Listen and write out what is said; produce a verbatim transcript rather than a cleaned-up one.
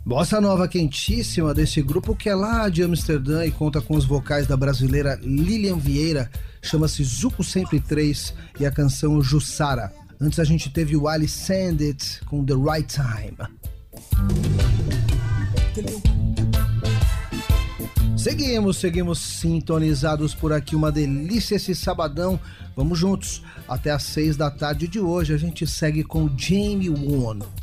Bossa nova quentíssima desse grupo que é lá de Amsterdã e conta com os vocais da brasileira Lilian Vieira, chama-se Zuko cento e três e a canção Jussara. Antes a gente teve o Ali Sandit com The Right Time. Seguimos, seguimos sintonizados por aqui, uma delícia esse sabadão. Vamos juntos, até às seis da tarde de hoje a gente segue com Jamie Won.